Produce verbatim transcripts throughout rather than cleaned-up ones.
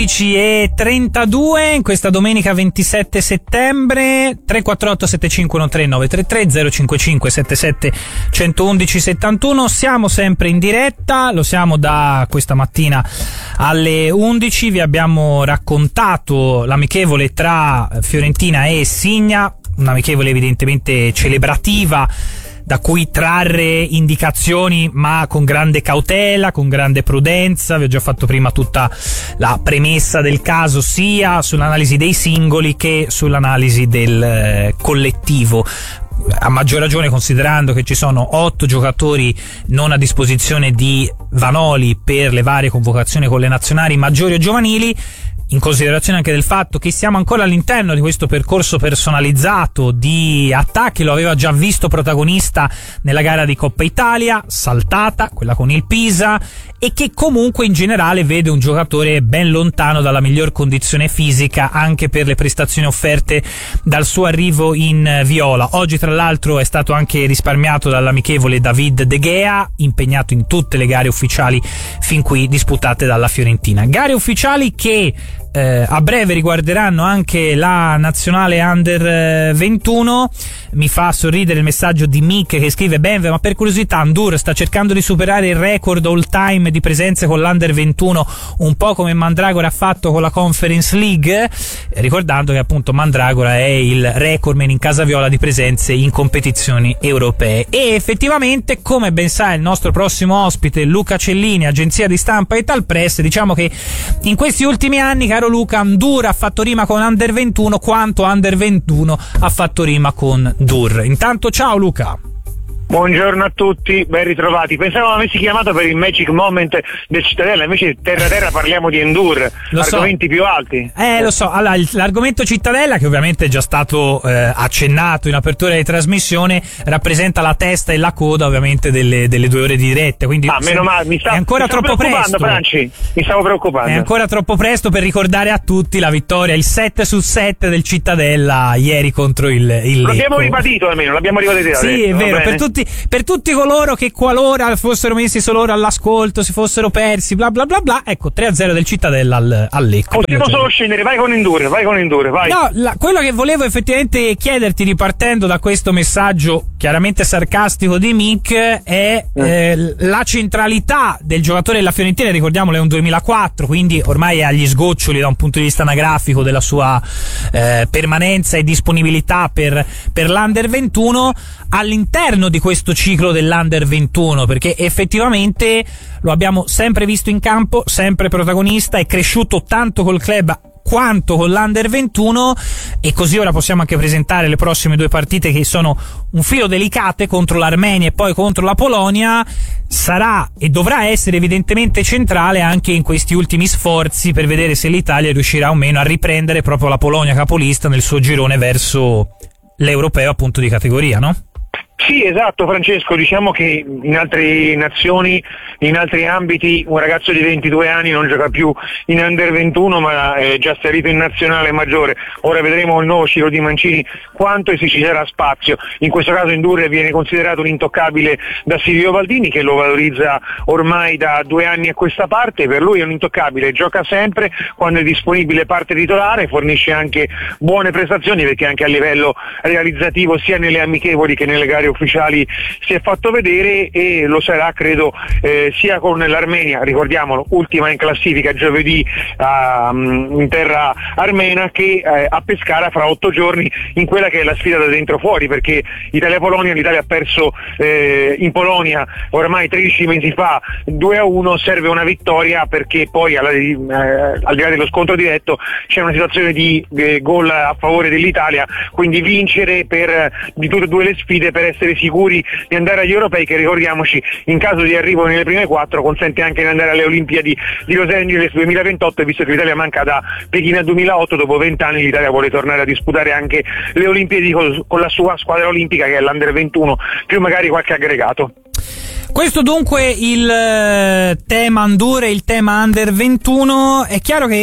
e trentadue in questa domenica ventisette settembre. Tre quattro otto sette cinque uno tre nove tre tre zero cinque cinque sette sette uno uno sette uno. Siamo sempre in diretta, lo siamo da questa mattina alle undici. Vi abbiamo raccontato l'amichevole tra Fiorentina e Signa, un'amichevole evidentemente celebrativa da cui trarre indicazioni, ma con grande cautela, con grande prudenza. Vi ho già fatto prima tutta la premessa del caso, sia sull'analisi dei singoli che sull'analisi del eh, collettivo. A maggior ragione considerando che ci sono otto giocatori non a disposizione di Vanoli per le varie convocazioni con le nazionali maggiori o giovanili, in considerazione anche del fatto che siamo ancora all'interno di questo percorso personalizzato di attacchi. Lo aveva già visto protagonista nella gara di Coppa Italia, saltata, quella con il Pisa, e che comunque in generale vede un giocatore ben lontano dalla miglior condizione fisica anche per le prestazioni offerte dal suo arrivo in Viola. Oggi tra l'altro è stato anche risparmiato dall'amichevole David De Gea, impegnato in tutte le gare ufficiali fin qui disputate dalla Fiorentina. Gare ufficiali che Eh, a breve riguarderanno anche la nazionale under ventuno. Mi fa sorridere il messaggio di Mick che scrive: Benve, ma per curiosità Ndour sta cercando di superare il record all time di presenze con l'under ventuno, un po' come Mandragora ha fatto con la Conference League, eh, ricordando che appunto Mandragora è il recordman in casa viola di presenze in competizioni europee. E effettivamente, come ben sa il nostro prossimo ospite Luca Cellini, agenzia di stampa Italpress, diciamo che in questi ultimi anni, caro Luca, Ndour ha fatto rima con under ventuno quanto under ventuno ha fatto rima con Ndour. Intanto ciao Luca. Buongiorno a tutti, ben ritrovati. Pensavo avessi chiamato per il Magic Moment del Cittadella, invece terra terra parliamo di Ndour, lo argomenti so. Più alti. Eh, lo so. Allora, l'argomento Cittadella, che ovviamente è già stato eh, accennato in apertura di trasmissione, rappresenta la testa e la coda ovviamente delle, delle due ore di diretta, quindi ah, meno male, mi sta, è ancora mi troppo presto. Franci, mi stavo preoccupando. È ancora troppo presto per ricordare a tutti la vittoria, il sette su sette del Cittadella ieri contro il, il L'abbiamo ribadito almeno, l'abbiamo ribadito. Sì, adesso, è vero, per tutti per tutti coloro che qualora fossero messi solo ora all'ascolto, si fossero persi, bla bla bla bla, ecco, tre a zero del Cittadella al, al Lecco. Possiamo solo scendere, vai con Ndour, vai con Ndour, vai. No, la, quello che volevo effettivamente chiederti, ripartendo da questo messaggio chiaramente sarcastico di Mick, è mm. eh, la centralità del giocatore della Fiorentina. Ricordiamolo, è un duemilaquattro, quindi ormai è agli sgoccioli da un punto di vista anagrafico della sua eh, permanenza e disponibilità per, per l'Under ventuno all'interno di questo ciclo dell'Under ventuno, perché effettivamente lo abbiamo sempre visto in campo, sempre protagonista, è cresciuto tanto col club quanto con l'Under ventuno, e così ora possiamo anche presentare le prossime due partite che sono un filo delicate, contro l'Armenia e poi contro la Polonia. Sarà e dovrà essere evidentemente centrale anche in questi ultimi sforzi per vedere se l'Italia riuscirà o meno a riprendere proprio la Polonia capolista nel suo girone verso l'europeo appunto di categoria, no? Sì, esatto Francesco, diciamo che in altre nazioni, in altri ambiti, un ragazzo di ventidue anni non gioca più in Under ventuno ma è già salito in nazionale maggiore. Ora vedremo il nuovo ciclo di Mancini quanto e se ci sarà spazio. In questo caso Ndour viene considerato un intoccabile da Silvio Baldini, che lo valorizza ormai da due anni a questa parte. Per lui è un intoccabile, gioca sempre, quando è disponibile parte titolare, fornisce anche buone prestazioni perché anche a livello realizzativo sia nelle amichevoli che nelle gare ufficiali si è fatto vedere, e lo sarà credo eh, sia con l'Armenia, ricordiamolo, ultima in classifica giovedì uh, in terra armena, che eh, a Pescara fra otto giorni in quella che è la sfida da dentro fuori, perché Italia-Polonia, l'Italia ha perso eh, in Polonia ormai tredici mesi fa due a uno, serve una vittoria perché poi alla, eh, al di là dello scontro diretto c'è una situazione di eh, gol a favore dell'Italia, quindi vincere per di tutte e due le sfide per essere sicuri di andare agli europei, che ricordiamoci in caso di arrivo nelle prime quattro consente anche di andare alle Olimpiadi di Los Angeles duemilaventotto, visto che l'Italia manca da Pechino duemilaotto, dopo vent'anni l'Italia vuole tornare a disputare anche le Olimpiadi con la sua squadra olimpica che è l'Under ventuno, più magari qualche aggregato. Questo dunque il tema Ndour e il tema Under ventuno. È chiaro che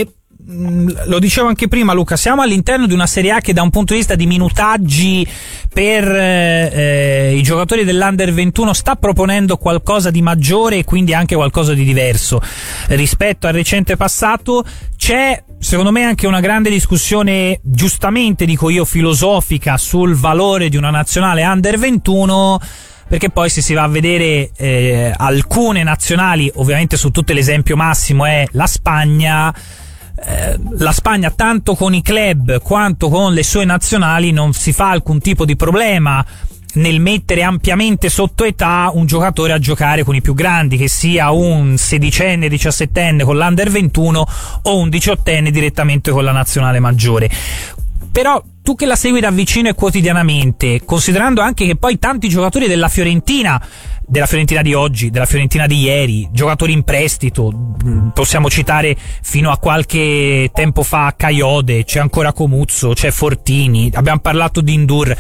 lo dicevo anche prima Luca, siamo all'interno di una Serie A che da un punto di vista di minutaggi per eh, i giocatori dell'Under ventuno sta proponendo qualcosa di maggiore e quindi anche qualcosa di diverso rispetto al recente passato. C'è secondo me anche una grande discussione, giustamente dico io, filosofica sul valore di una nazionale Under ventuno, perché poi se si va a vedere eh, alcune nazionali, ovviamente su tutte l'esempio massimo è la Spagna, eh, la Spagna tanto con i club quanto con le sue nazionali non si fa alcun tipo di problema nel mettere ampiamente sotto età un giocatore a giocare con i più grandi, che sia un sedicenne, diciassettenne con l'Under ventuno o un diciottenne direttamente con la nazionale maggiore. Però tu che la segui da vicino e quotidianamente, considerando anche che poi tanti giocatori della Fiorentina, della Fiorentina di oggi, della Fiorentina di ieri, giocatori in prestito, possiamo citare fino a qualche tempo fa Caiode, c'è ancora Comuzzo, c'è Fortini, abbiamo parlato di Ndur.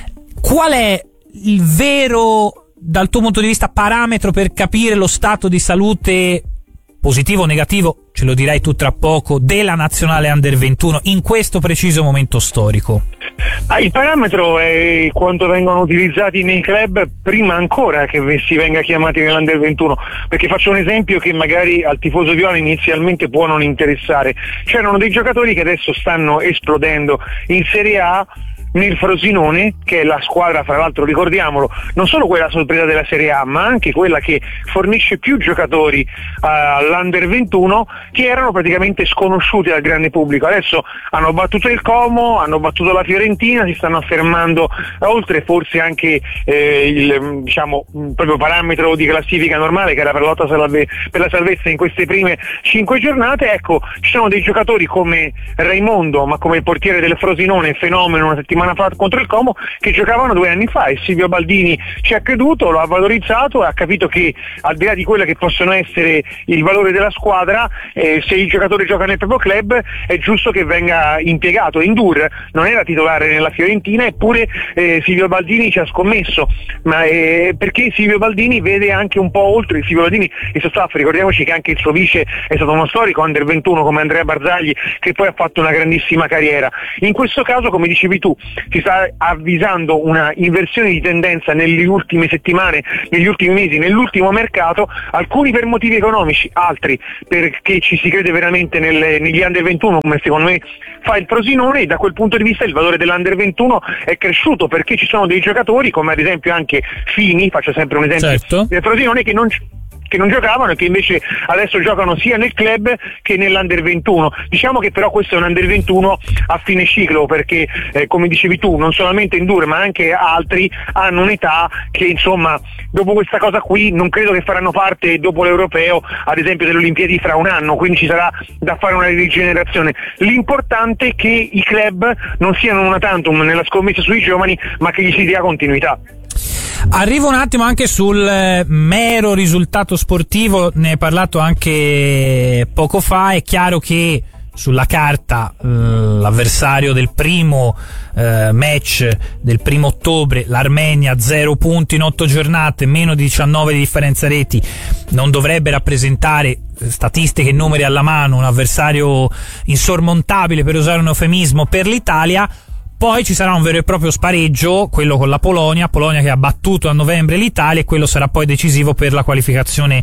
Qual è il vero, dal tuo punto di vista, parametro per capire lo stato di salute, positivo o negativo, ce lo dirai tu tra poco, della nazionale Under ventuno in questo preciso momento storico? Ah, il parametro è quanto vengono utilizzati nei club prima ancora che si venga chiamati nell'Under ventuno, perché faccio un esempio che magari al tifoso viola inizialmente può non interessare. C'erano dei giocatori che adesso stanno esplodendo in Serie A, nel Frosinone, che è la squadra, fra l'altro ricordiamolo, non solo quella sorpresa della Serie A, ma anche quella che fornisce più giocatori uh, all'Under ventuno, che erano praticamente sconosciuti dal grande pubblico. Adesso hanno battuto il Como, hanno battuto la Fiorentina, si stanno affermando, oltre forse anche eh, il diciamo proprio parametro di classifica normale, che era per la lotta salve, per la salvezza in queste prime cinque giornate. Ecco, ci sono dei giocatori come Raimondo, ma come il portiere del Frosinone, fenomeno una settimana fa contro il Como, che giocavano due anni fa, e Silvio Baldini ci ha creduto, lo ha valorizzato e ha capito che al di là di quello che possono essere il valore della squadra, eh, se il giocatore gioca nel proprio club è giusto che venga impiegato. Ndur non era titolare nella Fiorentina, eppure eh, Silvio Baldini ci ha scommesso, ma eh, perché Silvio Baldini vede anche un po' oltre. Silvio Baldini e il suo staff, ricordiamoci che anche il suo vice è stato uno storico Under ventuno come Andrea Barzagli, che poi ha fatto una grandissima carriera. In questo caso, come dicevi tu, si sta avvisando una inversione di tendenza nelle ultime settimane, negli ultimi mesi, nell'ultimo mercato, alcuni per motivi economici, altri perché ci si crede veramente nelle, negli Under ventuno, come secondo me fa il Frosinone, e da quel punto di vista il valore dell'Under ventuno è cresciuto, perché ci sono dei giocatori come ad esempio anche Fini, faccio sempre un esempio, certo, del Frosinone, che non che non giocavano e che invece adesso giocano sia nel club che nell'Under ventuno. Diciamo che però questo è un Under ventuno a fine ciclo, perché eh, come dicevi tu, non solamente Ndur ma anche altri hanno un'età che, insomma, dopo questa cosa qui non credo che faranno parte dopo l'Europeo, ad esempio, delle Olimpiadi fra un anno, quindi ci sarà da fare una rigenerazione. L'importante è che i club non siano una tantum nella scommessa sui giovani, ma che gli si dia continuità. Arrivo un attimo anche sul mero risultato sportivo, ne hai parlato anche poco fa. È chiaro che sulla carta eh, l'avversario del primo eh, match del primo ottobre, l'Armenia, zero punti in otto giornate, meno di diciannove di differenza reti, non dovrebbe rappresentare, statistiche e numeri alla mano, un avversario insormontabile, per usare un eufemismo, per l'Italia. Poi ci sarà un vero e proprio spareggio, quello con la Polonia, Polonia che ha battuto a novembre l'Italia, e quello sarà poi decisivo per la qualificazione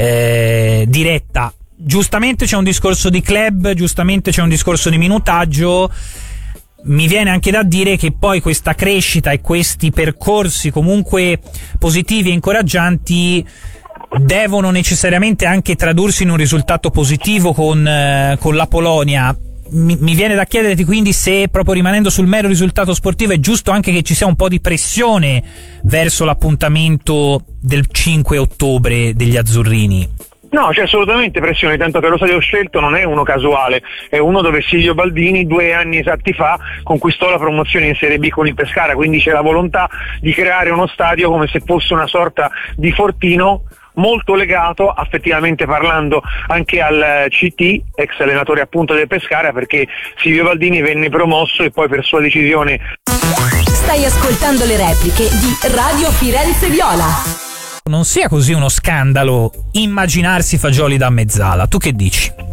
eh, diretta. Giustamente c'è un discorso di club, giustamente c'è un discorso di minutaggio. Mi viene anche da dire che poi questa crescita e questi percorsi comunque positivi e incoraggianti devono necessariamente anche tradursi in un risultato positivo con, eh, con la Polonia. Mi, mi viene da chiederti quindi se, proprio rimanendo sul mero risultato sportivo, è giusto anche che ci sia un po' di pressione verso l'appuntamento del cinque ottobre degli azzurrini. No, c'è assolutamente pressione, tanto che lo stadio scelto non è uno casuale, è uno dove Silvio Baldini due anni esatti fa conquistò la promozione in Serie B con il Pescara, quindi c'è la volontà di creare uno stadio come se fosse una sorta di fortino, molto legato, affettivamente parlando, anche al C T, ex allenatore appunto del Pescara, perché Silvio Baldini venne promosso e poi per sua decisione. Stai ascoltando le repliche di Radio Firenze Viola. Non sia così uno scandalo immaginarsi fagioli da mezzala, tu che dici?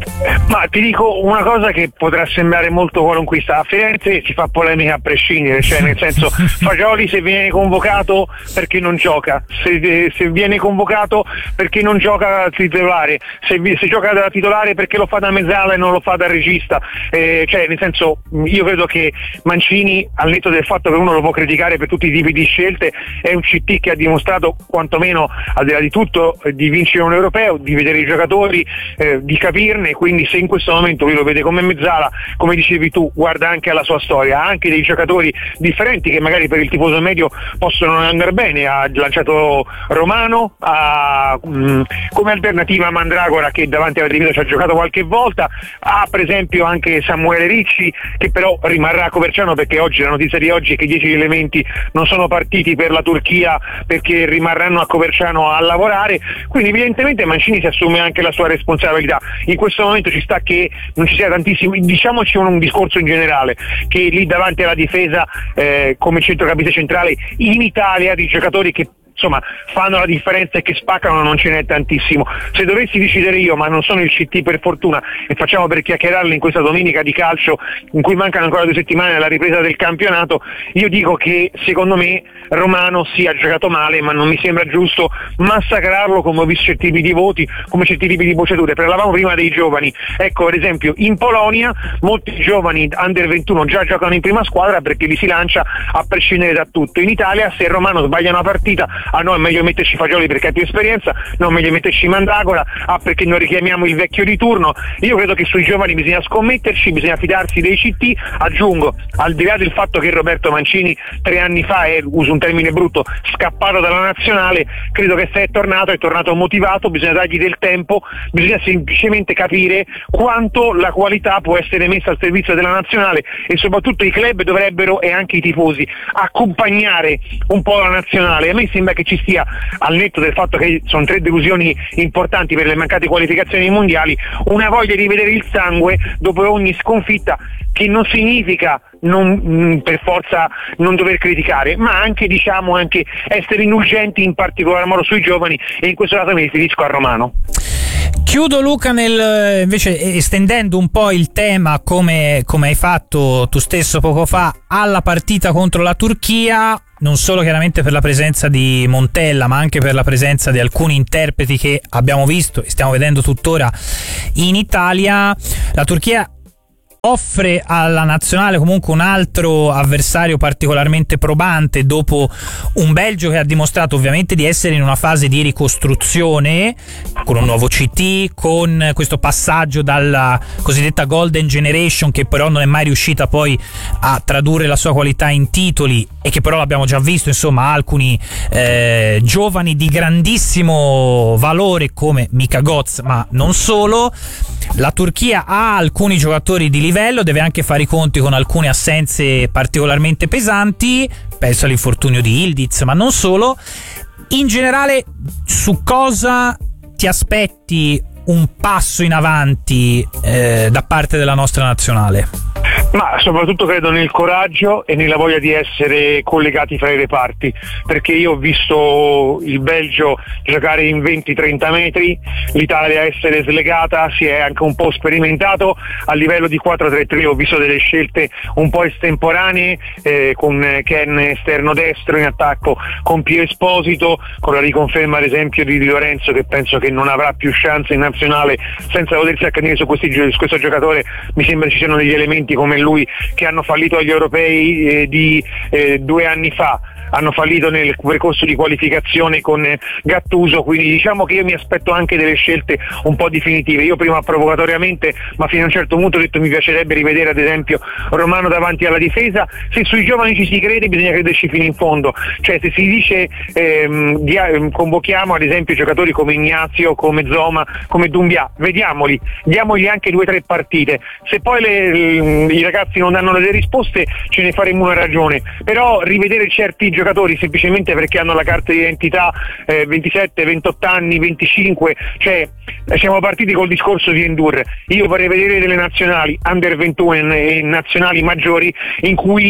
Ma ti dico una cosa che potrà sembrare molto qualunquista: a Firenze si fa polemica a prescindere, cioè nel senso Fagioli se viene convocato perché non gioca, se, se viene convocato perché non gioca da titolare, se, se gioca da titolare perché lo fa da mezzala e non lo fa da regista, eh, cioè nel senso io credo che Mancini, al netto del fatto che uno lo può criticare per tutti i tipi di scelte, è un C T che ha dimostrato quantomeno al di là di tutto di vincere un europeo, di vedere i giocatori, eh, di capirne, quindi se in questo momento lui lo vede come mezzala, come dicevi tu, guarda anche alla sua storia, ha anche dei giocatori differenti che magari per il tifoso medio possono non andare bene, ha lanciato Romano, ha, mh, come alternativa Mandragora che davanti alla difesa ci ha giocato qualche volta, ha per esempio anche Samuele Ricci che però rimarrà a Coverciano perché oggi la notizia di oggi è che i dieci elementi non sono partiti per la Turchia perché rimarranno a Coverciano a lavorare, quindi evidentemente Mancini si assume anche la sua responsabilità. In questo momento ci sta che non ci sia tantissimi, diciamoci un, un discorso in generale, che lì davanti alla difesa eh, come centrocampista centrale in Italia di giocatori che insomma fanno la differenza e che spaccano non ce n'è tantissimo. Se dovessi decidere io, ma non sono il C T per fortuna e facciamo per chiacchierarle in questa domenica di calcio in cui mancano ancora due settimane alla ripresa del campionato, io dico che secondo me Romano sì ha giocato male, ma non mi sembra giusto massacrarlo come ho visto certi tipi di voti, come certi tipi di bocciature. Parlavamo prima dei giovani, ecco ad esempio in Polonia molti giovani under ventuno già giocano in prima squadra perché li si lancia a prescindere da tutto. In Italia se Romano sbaglia una partita, ah no è meglio metterci Fagioli perché ha più esperienza, no meglio metterci Mandragora, ah perché non richiamiamo il vecchio di turno. Io credo che sui giovani bisogna scommetterci, bisogna fidarsi dei C T. Aggiungo, al di là del fatto che Roberto Mancini tre anni fa è, uso un termine brutto, scappato dalla nazionale, credo che se è tornato è tornato motivato, bisogna dargli del tempo, bisogna semplicemente capire quanto la qualità può essere messa al servizio della nazionale e soprattutto i club dovrebbero, e anche i tifosi, accompagnare un po' la nazionale. A me sembra che ci sia, al netto del fatto che sono tre delusioni importanti per le mancate qualificazioni ai mondiali, una voglia di vedere il sangue dopo ogni sconfitta, che non significa non, mh, per forza non dover criticare, ma anche diciamo anche essere indulgenti in particolar modo sui giovani, e in questo caso mi riferisco a Romano. Chiudo Luca nel, invece estendendo un po' il tema come, come hai fatto tu stesso poco fa alla partita contro la Turchia, non solo chiaramente per la presenza di Montella ma anche per la presenza di alcuni interpreti che abbiamo visto e stiamo vedendo tuttora in Italia. La Turchia offre alla nazionale comunque un altro avversario particolarmente probante dopo un Belgio che ha dimostrato ovviamente di essere in una fase di ricostruzione con un nuovo C T, con questo passaggio dalla cosiddetta Golden Generation che però non è mai riuscita poi a tradurre la sua qualità in titoli e che però l'abbiamo già visto, insomma, alcuni eh, giovani di grandissimo valore come Mika Götze, ma non solo. La Turchia ha alcuni giocatori di livello, deve anche fare i conti con alcune assenze particolarmente pesanti, penso all'infortunio di Ildiz, ma non solo. In generale, su cosa ti aspetti un passo in avanti eh, da parte della nostra nazionale? Ma soprattutto credo nel coraggio e nella voglia di essere collegati fra i reparti, perché io ho visto il Belgio giocare in venti trenta metri, l'Italia essere slegata, si è anche un po' sperimentato a livello di quattro tre tre, ho visto delle scelte un po' estemporanee, eh, con Ken esterno destro in attacco con Pio Esposito, con la riconferma ad esempio di Di Lorenzo che penso che non avrà più chance in nazionale senza potersi accanire su, questi, su questo giocatore. Mi sembra ci siano degli elementi come lui che hanno fallito agli europei eh, di eh, due anni fa, hanno fallito nel percorso di qualificazione con Gattuso, quindi diciamo che io mi aspetto anche delle scelte un po' definitive. Io prima provocatoriamente, ma fino a un certo punto ho detto mi piacerebbe rivedere ad esempio Romano davanti alla difesa. Se sui giovani ci si crede bisogna crederci fino in fondo, cioè se si dice ehm, dia, ehm, convochiamo ad esempio giocatori come Ignazio, come Zoma, come Doumbia, vediamoli, diamogli anche due o tre partite, se poi le, le, i ragazzi non danno delle risposte ce ne faremo una ragione, però rivedere certi giocatori semplicemente perché hanno la carta di identità eh, ventisette, ventotto anni, venticinque, cioè siamo partiti col discorso di Endur. Io vorrei vedere delle nazionali under ventuno e nazionali maggiori in cui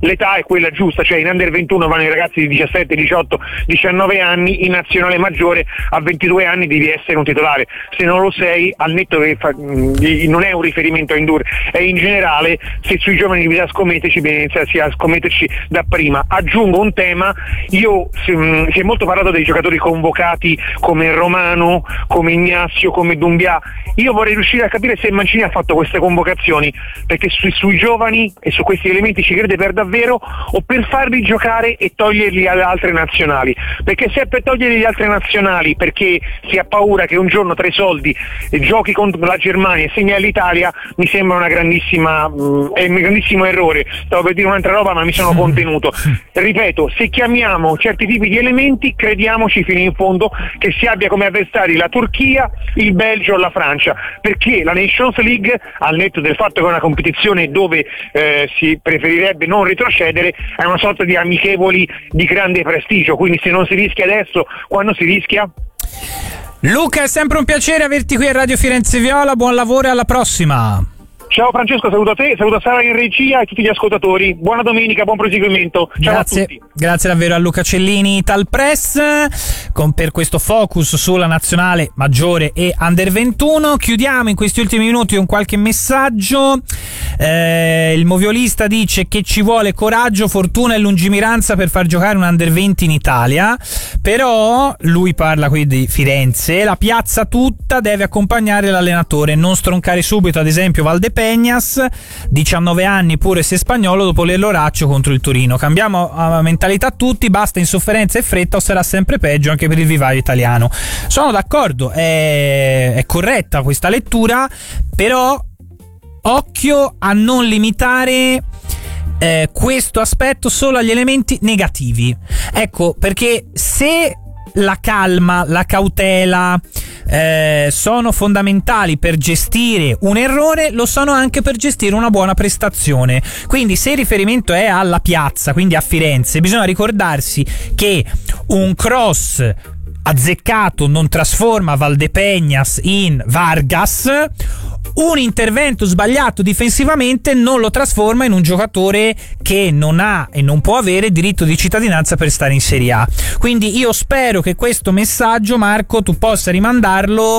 l'età è quella giusta, cioè in under ventuno vanno i ragazzi di diciassette, diciotto, diciannove anni, in nazionale maggiore a ventidue anni devi essere un titolare, se non lo sei al netto che fa, mh, non è un riferimento a Indur, è in generale, se sui giovani bisogna scommetterci, bisogna iniziarsi a scommetterci da prima. Aggiungo un tema, io si, mh, si è molto parlato dei giocatori convocati come Romano, come Ignazio, come Dumbia, io vorrei riuscire a capire se Mancini ha fatto queste convocazioni perché su, sui giovani e su questi elementi ci crede per davvero o per farli giocare e toglierli alle altre nazionali, perché se è per toglierli alle altre nazionali perché si ha paura che un giorno tra i soldi eh, giochi contro la Germania e segni all'Italia, mi sembra una grandissima mh, è un grandissimo errore. Stavo per dire un'altra roba ma mi sono contenuto. Ripeto, se chiamiamo certi tipi di elementi crediamoci fino in fondo che si abbia come avversari la Turchia, il Belgio o la Francia, perché la Nations League, al netto del fatto che è una competizione dove eh, si preferirebbe non retrocedere, è una sorta di amichevoli di grande prestigio, quindi se non si rischia adesso, quando si rischia? Luca, è sempre un piacere averti qui a Radio Firenze Viola, buon lavoro e alla prossima. Ciao Francesco, saluto a te, saluto a Sara in regia e tutti gli ascoltatori. Buona domenica, buon proseguimento. Ciao grazie, a tutti. Grazie davvero a Luca Cellini, Tal Press, con, per questo focus sulla nazionale maggiore e under ventuno. Chiudiamo in questi ultimi minuti con qualche messaggio. Eh, il moviolista dice che ci vuole coraggio, fortuna e lungimiranza per far giocare un under venti in Italia, però lui parla qui di Firenze, la piazza tutta deve accompagnare l'allenatore, non stroncare subito ad esempio Valdepeñas, diciannove anni pure se spagnolo, dopo l'Eloraccio contro il Torino. Cambiamo uh, mentalità tutti, basta insofferenza e fretta o sarà sempre peggio anche per il vivaio italiano. Sono d'accordo, è, è corretta questa lettura, però occhio a non limitare eh, questo aspetto solo agli elementi negativi. Ecco, perché se la calma, la cautela eh, sono fondamentali per gestire un errore, lo sono anche per gestire una buona prestazione. Quindi se il riferimento è alla piazza, quindi a Firenze, bisogna ricordarsi che un cross azzeccato non trasforma Valdepeñas in Vargas, un intervento sbagliato difensivamente non lo trasforma in un giocatore che non ha e non può avere diritto di cittadinanza per stare in Serie A. Quindi io spero che questo messaggio, Marco, tu possa rimandarlo.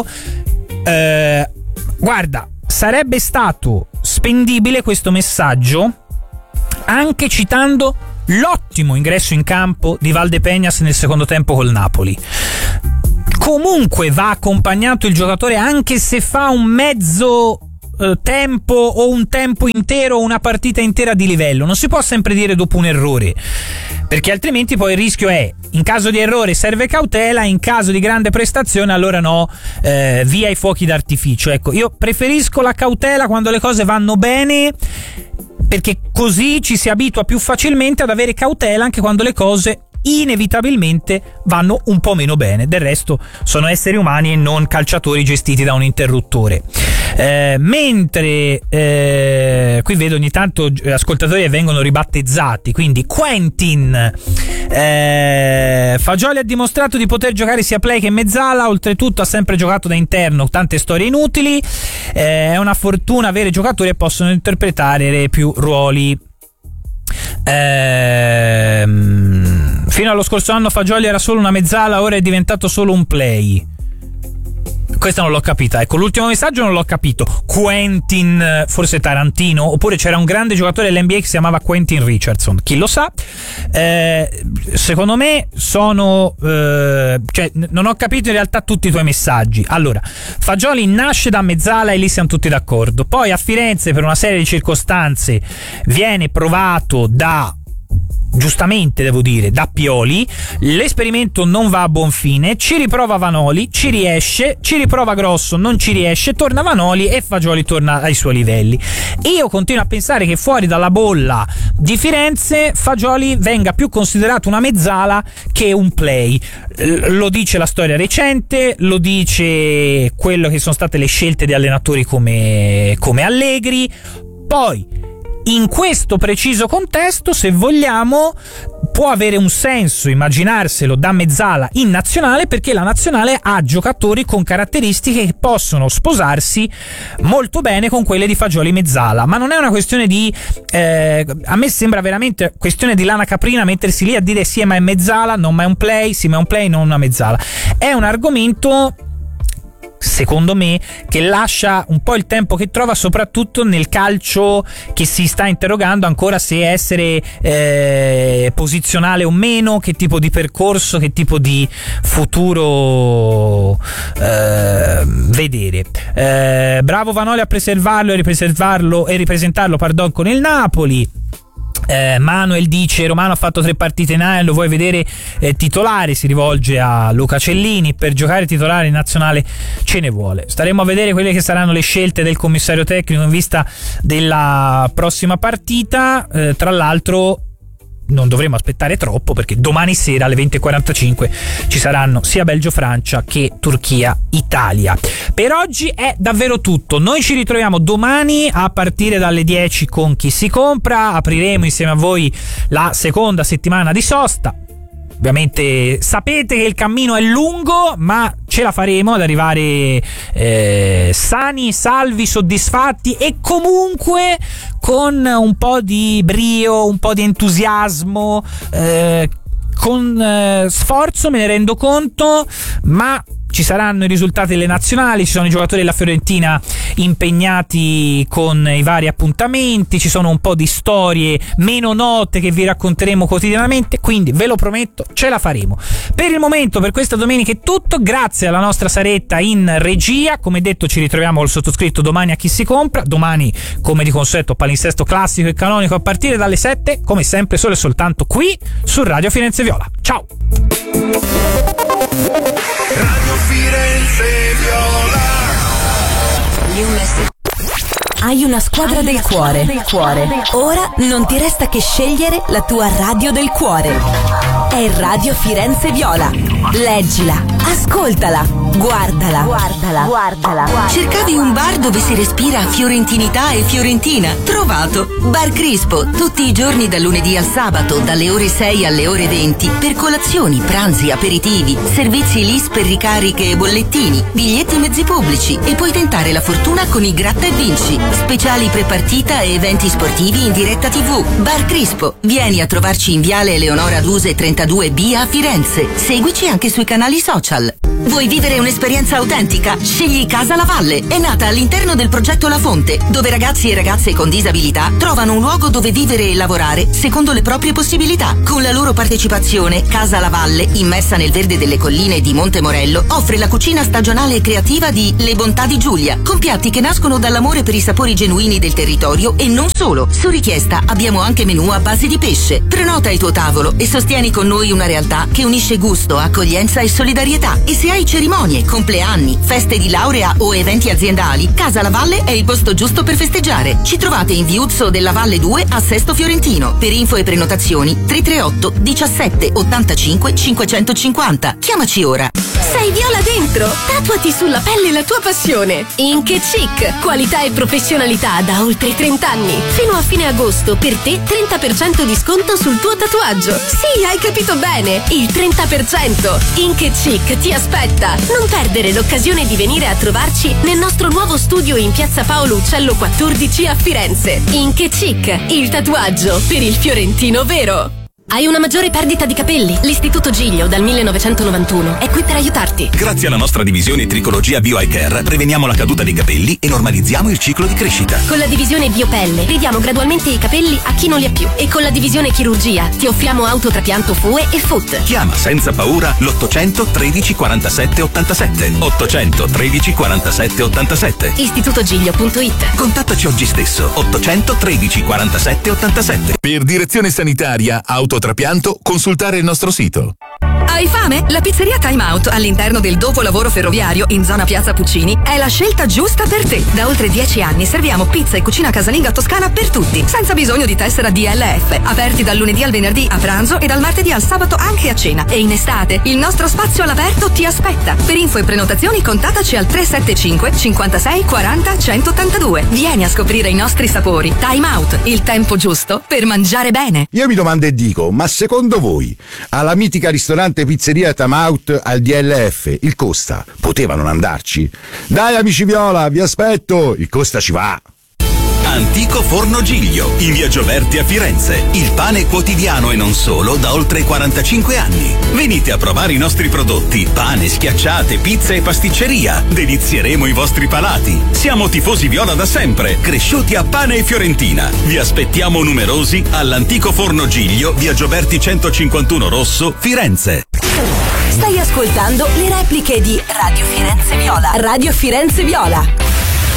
Eh, guarda, sarebbe stato spendibile questo messaggio anche citando l'ottimo ingresso in campo di Valdepeñas nel secondo tempo col Napoli. Comunque va accompagnato il giocatore anche se fa un mezzo eh, tempo o un tempo intero o una partita intera di livello. Non si può sempre dire dopo un errore, perché altrimenti poi il rischio è, in caso di errore serve cautela, in caso di grande prestazione allora no, eh, via i fuochi d'artificio. Ecco, io preferisco la cautela quando le cose vanno bene, perché così ci si abitua più facilmente ad avere cautela anche quando le cose inevitabilmente vanno un po' meno bene. Del resto sono esseri umani e non calciatori gestiti da un interruttore. Eh, mentre eh, qui vedo ogni tanto ascoltatori che vengono ribattezzati, quindi Quentin eh, Fagioli ha dimostrato di poter giocare sia play che mezzala, oltretutto ha sempre giocato da interno, tante storie inutili, eh, è una fortuna avere giocatori che possono interpretare più ruoli. Ehm, fino allo scorso anno Fagioli era solo una mezzala, ora è diventato solo un play. Questa non l'ho capita, ecco, l'ultimo messaggio non l'ho capito. Quentin, forse Tarantino, oppure c'era un grande giocatore dell'N B A che si chiamava Quentin Richardson, chi lo sa. Eh, secondo me sono eh, cioè non ho capito in realtà tutti i tuoi messaggi. Allora, Fagioli nasce da mezzala e lì siamo tutti d'accordo, poi a Firenze per una serie di circostanze viene provato da, giustamente devo dire, da Pioli, l'esperimento non va a buon fine, ci riprova Vanoli, ci riesce, ci riprova Grosso, non ci riesce, torna Vanoli e Fagioli torna ai suoi livelli. Io continuo a pensare che fuori dalla bolla di Firenze Fagioli venga più considerato una mezzala che un play. Lo dice la storia recente, lo dice quello che sono state le scelte di allenatori come, come Allegri. Poi in questo preciso contesto, se vogliamo, può avere un senso immaginarselo da mezzala in nazionale, perché la nazionale ha giocatori con caratteristiche che possono sposarsi molto bene con quelle di Fagioli mezzala, ma non è una questione di eh, a me sembra veramente questione di lana caprina mettersi lì a dire sì ma è mezzala, non ma è un play, sì ma è un play, non una mezzala. È un argomento, secondo me, che lascia un po' il tempo che trova, soprattutto nel calcio che si sta interrogando ancora se essere eh, posizionale o meno, che tipo di percorso, che tipo di futuro eh, vedere. Eh, bravo Vanoli a preservarlo e ripreservarlo e ripresentarlo pardon, con il Napoli. Eh, Manuel dice: Romano ha fatto tre partite in A, lo vuoi vedere eh, titolare? Si rivolge a Luca Cellini. Per giocare titolare in nazionale ce ne vuole. Staremo a vedere quelle che saranno le scelte del commissario tecnico in vista della prossima partita. Eh, tra l'altro non dovremo aspettare troppo, perché domani sera alle venti e quarantacinque ci saranno sia Belgio-Francia che Turchia-Italia. Per oggi è davvero tutto. Noi ci ritroviamo domani a partire dalle dieci con Chi si compra. Apriremo insieme a voi la seconda settimana di sosta. Ovviamente sapete che il cammino è lungo, ma ce la faremo ad arrivare eh, sani, salvi, soddisfatti e comunque con un po' di brio, un po' di entusiasmo, eh, con eh, sforzo, me ne rendo conto, ma ci saranno i risultati delle nazionali, ci sono i giocatori della Fiorentina impegnati con i vari appuntamenti, ci sono un po' di storie meno note che vi racconteremo quotidianamente, quindi ve lo prometto, ce la faremo. Per il momento, per questa domenica è tutto, grazie alla nostra Saretta in regia. Come detto, ci ritroviamo col sottoscritto domani a Chi si compra, domani come di consueto palinsesto classico e canonico a partire dalle sette, come sempre solo e soltanto qui su Radio Firenze Viola. Ciao! Radio Firenze Viola. Hai una squadra del cuore. del cuore. Ora non ti resta che scegliere la tua radio del cuore. È Radio Firenze Viola. Leggila, ascoltala, guardala, guardala, guardala. Cercavi un bar dove si respira fiorentinità e fiorentina? Trovato! Bar Crispo, tutti i giorni dal lunedì al sabato, dalle ore sei alle ore venti, per colazioni, pranzi, aperitivi, servizi L I S per ricariche e bollettini, biglietti mezzi pubblici, e puoi tentare la fortuna con i Gratta e Vinci, speciali prepartita e eventi sportivi in diretta tivù. Bar Crispo, vieni a trovarci in Viale Eleonora Duse trentadue B a Firenze. Seguici anche sui canali social. Vuoi vivere un'esperienza autentica? Scegli Casa La Valle. È nata all'interno del progetto La Fonte, dove ragazzi e ragazze con disabilità trovano un luogo dove vivere e lavorare secondo le proprie possibilità. Con la loro partecipazione, Casa La Valle, immersa nel verde delle colline di Monte Morello, offre la cucina stagionale e creativa di Le Bontà di Giulia, con piatti che nascono dall'amore per i sapori genuini del territorio e non solo. Su richiesta abbiamo anche menù a base di pesce. Prenota il tuo tavolo e sostieni con noi una realtà che unisce gusto, accoglienza e solidarietà. E se hai cerimonie, compleanni, feste di laurea o eventi aziendali, Casa La Valle è il posto giusto per festeggiare. Ci trovate in Viuzzo della Valle due a Sesto Fiorentino. Per info e prenotazioni tre tre otto diciassette ottantacinque cinquecentocinquanta. Chiamaci ora. Sei viola dentro? Tatuati sulla pelle la tua passione. Ink e Chic, qualità e professionalità da oltre trenta anni. Fino a fine agosto per te trenta per cento di sconto sul tuo tatuaggio. Sì, hai capito bene, il trenta per cento. Ink e Chic ti aspetta. Non perdere l'occasione di venire a trovarci nel nostro nuovo studio in piazza Paolo Uccello quattordici a Firenze. Ink e Chic, il tatuaggio per il fiorentino vero. Hai una maggiore perdita di capelli? L'Istituto Giglio dal millenovecentonovantuno è qui per aiutarti. Grazie alla nostra divisione Tricologia Bio Eye Care preveniamo la caduta dei capelli e normalizziamo il ciclo di crescita. Con la divisione Biopelle ridiamo gradualmente i capelli a chi non li ha più. E con la divisione Chirurgia ti offriamo autotrapianto F U E e F U T. Chiama senza paura l'ottocento tredici quarantasette ottantasette. ottocento tredici quarantasette ottantasette. istitutogiglio punto it. Contattaci oggi stesso. ottocento tredici quarantasette ottantasette. Per direzione sanitaria, autotrapianto, consultare il nostro sito. Hai fame? La pizzeria Time Out all'interno del dopolavoro ferroviario in zona Piazza Puccini è la scelta giusta per te. Da oltre dieci anni serviamo pizza e cucina casalinga toscana per tutti, senza bisogno di tessera D L F. Aperti dal lunedì al venerdì a pranzo e dal martedì al sabato anche a cena. E in estate il nostro spazio all'aperto ti aspetta. Per info e prenotazioni contattaci al tre sette cinque cinquantasei quaranta centottantadue. Vieni a scoprire i nostri sapori. Time Out, il tempo giusto per mangiare bene. Io mi domando e dico, ma secondo voi alla mitica ristorante pizzeria Time Out al D L F il Costa poteva non andarci? Dai amici Viola, vi aspetto, il Costa ci va. Antico Forno Giglio, in via Gioberti a Firenze. Il pane quotidiano e non solo da oltre quarantacinque anni. Venite a provare i nostri prodotti: pane, schiacciate, pizza e pasticceria. Delizieremo i vostri palati. Siamo tifosi viola da sempre, cresciuti a pane e fiorentina. Vi aspettiamo numerosi all'Antico Forno Giglio, via Gioberti centocinquantuno Rosso, Firenze. Stai ascoltando le repliche di Radio Firenze Viola. Radio Firenze Viola.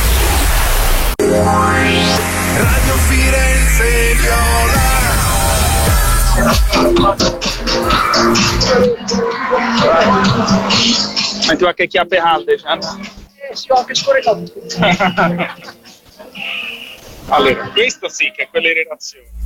Radio Firenze Viola. Metti qualche chiappe calde, cioè? Eh sì, ho anche scorregato. Allora, questo sì che è quella in relazione.